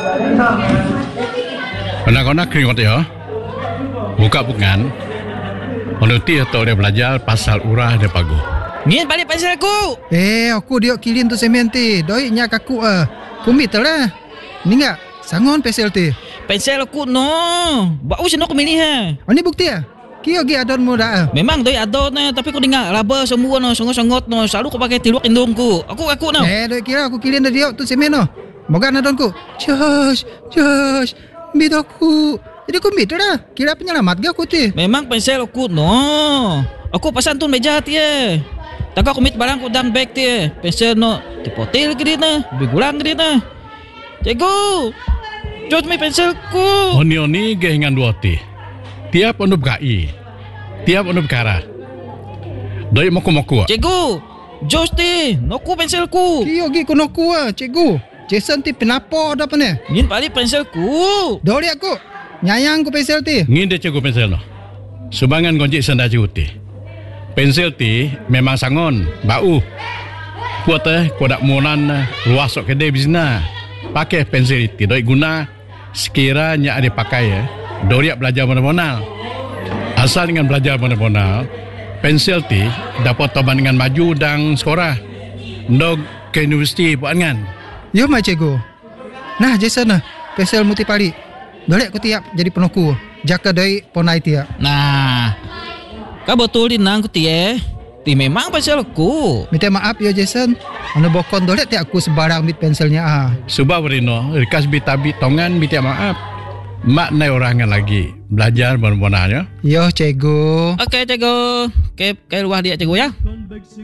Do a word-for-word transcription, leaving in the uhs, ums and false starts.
Anak-anak keringat ya. Buka bukan. Menuti atau dia belajar pasal urah dia pagu. Ni balik pensel aku. Eh, aku dia kilin tu semen ti. Doi nya kaku ah. Kumit lah. Ni enggak sangon pensel ti. Pensel aku no. Bau sino aku milih ha. Oh ni bukti ah. Kio gi adon mo dah. Memang doi adon na tapi aku dengar laba semua no songot-songot no. Selalu aku pakai tiluak indungku. Aku aku no. Eh, doi kira aku kilin dia tu semen no. Moga adonku. Josh, Josh, bid aku. Jadi aku bid dah. Kira penyelamat ga aku ti. Memang pensel aku no. Aku pasan tu meja ti eh. Taka aku mit barang ku dalam bag ti eh. Pensel no. Tipotil ke dia na. Bigulang ke dia na. Cikgu. Jod may pensel ku. Oni-oni gehingan dua ti. Tiap onup gai. Tiap onup kara. Doi moku-moku. Cikgu. Jos ti. Noku pensel ku. Kio gi kono ku ah, cikgu. Jason ti penapo dah pene. Ngin balik pensel ku. Doi aku. Nyayang ku pensel ti. Ngin dia cikgu pensel no. Sumbangan gonjik senda cikgu ti. Pensel ti memang sangon, bau. Kuat eh, kuat monan luas sok kedai bisna. Pakai pensel ti doi guna sekiranya ada pakai ya. Doriak belajar mana-mana. Asal dengan belajar mana-mana, pensel ti dapat toban dengan maju dan sekolah. Ndog ke universiti buat kan. Yo mai cikgu. Nah Jason nah, pensel muti pali. Dolek ku tiap jadi penoku. Jaka doi ponai tiap. Nah, kau betul din nang ku ti eh. Ti memang pensel aku. Minta maaf ya Jason. Anu bokon dolek ti aku sebarang bit penselnya ah. Subah berino, rikas bitabi tongan minta maaf. Mak nai orangan lagi belajar benar-benarnya. Yo cikgu. Okey cikgu. Okey, ke luar dia cikgu ya.